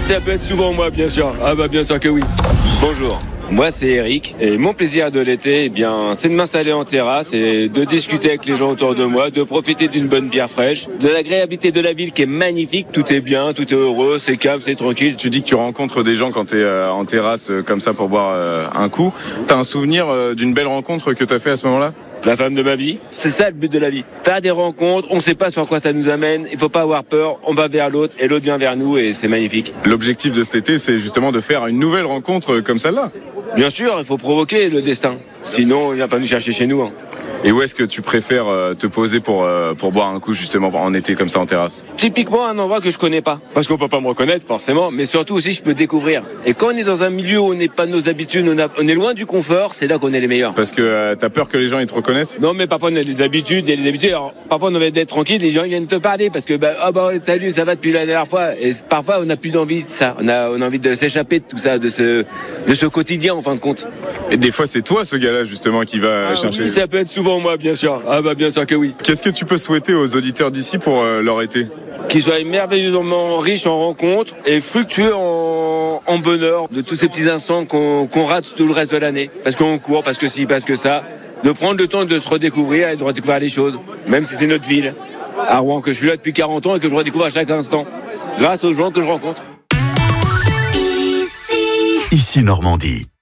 Ça peut être souvent moi, bien sûr. Ah bah bien sûr que oui. Bonjour. Moi, c'est Eric et mon plaisir de l'été, c'est de m'installer en terrasse et de discuter avec les gens autour de moi, de profiter d'une bonne bière fraîche, de l'agréabilité de la ville qui est magnifique. Tout est bien, tout est heureux, c'est calme, c'est tranquille. Tu dis que tu rencontres des gens quand tu es en terrasse comme ça pour boire un coup. T'as un souvenir d'une belle rencontre que t'as fait à ce moment-là ? La femme de ma vie, c'est ça le but de la vie. Faire des rencontres, on ne sait pas sur quoi ça nous amène, il faut pas avoir peur, on va vers l'autre et l'autre vient vers nous et c'est magnifique. L'objectif de cet été, c'est justement de faire une nouvelle rencontre comme celle-là. Bien sûr, il faut provoquer le destin, sinon il vient pas nous chercher chez nous. Et où est-ce que tu préfères te poser pour boire un coup justement en été comme ça en terrasse ? Typiquement un endroit que je connais pas, parce qu'on peut pas me reconnaître forcément, mais surtout aussi je peux découvrir. Et quand on est dans un milieu où on n'est pas de nos habitudes, on est loin du confort, c'est là qu'on est les meilleurs. Parce que t'as peur que les gens ils te reconnaissent ? Non, mais parfois on a des habitudes, il y a des habitudes. Alors, parfois on a envie d'être tranquille, les gens ils viennent te parler parce que salut, ça va depuis la dernière fois. Et parfois on n'a plus d'envie de ça, on a envie de s'échapper de tout ça, de ce quotidien en fin de compte. Et des fois c'est toi ce gars-là justement qui va chercher. Oui, ça peut être souvent moi, bien sûr. Ah bah bien sûr que oui. Qu'est-ce que tu peux souhaiter aux auditeurs d'ici pour leur été ? Qu'ils soient merveilleusement riches en rencontres et fructueux en bonheur de tous ces petits instants qu'on rate tout le reste de l'année. Parce qu'on court, parce que ci, parce que ça. De prendre le temps de se redécouvrir et de redécouvrir les choses. Même si c'est notre ville. À Rouen, que je suis là depuis 40 ans et que je redécouvre à chaque instant. Grâce aux gens que je rencontre. Ici Normandie.